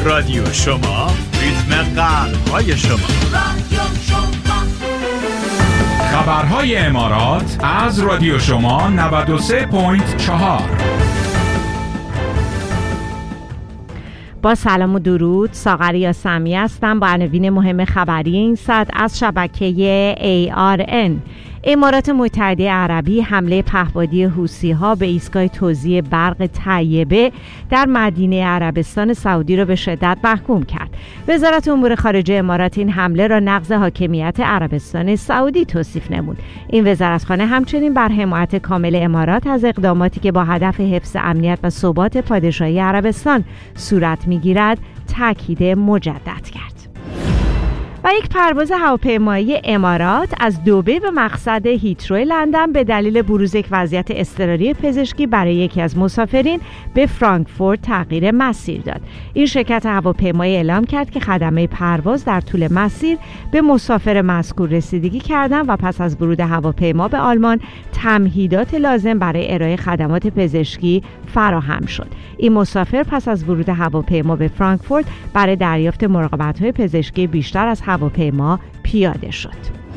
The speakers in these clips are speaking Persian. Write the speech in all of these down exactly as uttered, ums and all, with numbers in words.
رادیو شما، ریتم قلب‌های شما. رادیو شما. خبرهای امارات از رادیو شما نود و سه ممیز چهار. با سلام و درود، ساغری سمی هستم با عناوین مهم خبری این ساعت از شبکه ای آر ان. امارات متحده عربی حمله پهپادی حوثی‌ها به ایستگاه توزیع برق طیبه در مدینه عربستان سعودی را به شدت محکوم کرد. وزارت امور خارجه امارات این حمله را نقض حاکمیت عربستان سعودی توصیف نمود. این وزارتخانه همچنین بر حمایت کامل امارات از اقداماتی که با هدف حفظ امنیت و ثبات پادشاهی عربستان صورت می‌گیرد تاکید مجدد کرد. و یک پرواز هواپیمایی امارات از دبی به مقصد هیترو لندن به دلیل بروز یک وضعیت اضطراری پزشکی برای یکی از مسافرین به فرانکفورت تغییر مسیر داد. این شرکت هواپیمایی اعلام کرد که خدمه پرواز در طول مسیر به مسافر مذکور رسیدگی کردند و پس از ورود هواپیما به آلمان تمهیدات لازم برای ارائه خدمات پزشکی فراهم شد. این مسافر پس از ورود هواپیما به فرانکفورت برای دریافت مراقبت‌های پزشکی بیشتر از هواپیما پیاده شد.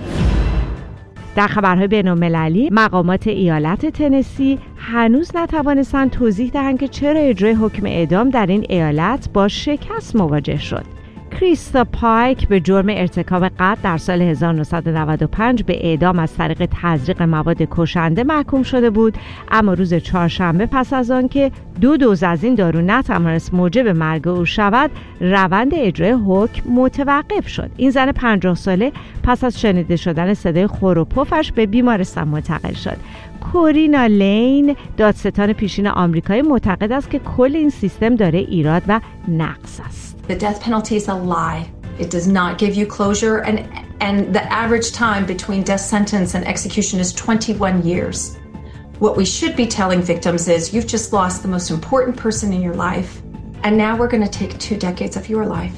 در خبرهای بین‌المللی، مقامات ایالت تنسی هنوز نتوانستند توضیح دهند که چرا اجرای حکم اعدام در این ایالت با شکست مواجه شد. کریستا پایک به جرم ارتکاب قتل در سال هزار و نهصد و نود و پنج به اعدام از طریق تزریق مواد کشنده محکوم شده بود، اما روز چهارشنبه پس از آن که دو دوز از این دارو نتوانست موجب مرگ او شود، روند اجرای حکم متوقف شد. این زن پنجاه ساله پس از شنیده شدن صدای خور و پفش به بیمارستان منتقل شد. کورینا لین، دادستان پیشین آمریکایی، معتقد است که کل این سیستم داره ایراد و نقص است. The death penalty is a lie. It does not give you closure, and and the average time between death sentence and execution is twenty-one years. What we should be telling victims is you've just lost the most important person in your life, and now we're going to take two decades of your life.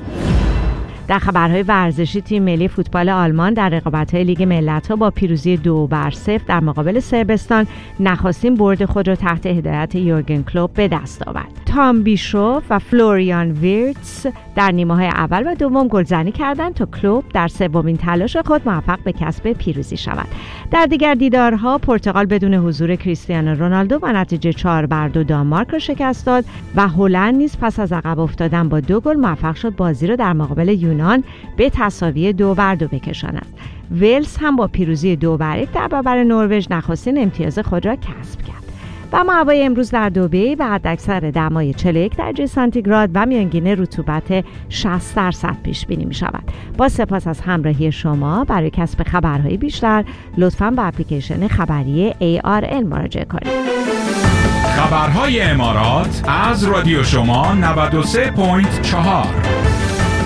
در خبرهای ورزشی، تیم ملی فوتبال آلمان در رقابت‌های لیگ ملت‌ها با پیروزی دو بر صفر در مقابل صربستان نخستین برد خود را تحت هدایت یورگن کلوپ به دست آورد. تام بیشوف و فلوریان ویرتس در نیمه‌های اول و دوم گلزنی کردند تا کلوپ در سومین تلاش خود موفق به کسب پیروزی شود. در دیگر دیدارها، پرتغال بدون حضور کریستیانو رونالدو و نتیجه چهار بر دو دانمارک را شکست داد و هلند نیز پس از عقب افتادن با دو گل موفق شد بازی را در مقابل یونان به تساوی دو بر دو بکشاند. ولز هم با پیروزی دو بر یک در برابر نروژ نخستین امتیاز خود را کسب کرد. و هوای امروز در دبی به حداکثر دمای چهل و یک درجه سانتیگراد و میانگین رطوبت شصت درصد پیش بینی می شود. با سپاس از همراهی شما. برای کسب خبرهای بیشتر لطفاً به اپلیکیشن خبری ای آر ان مراجعه کنید. خبرهای امارات از رادیو شما نود و سه ممیز چهار.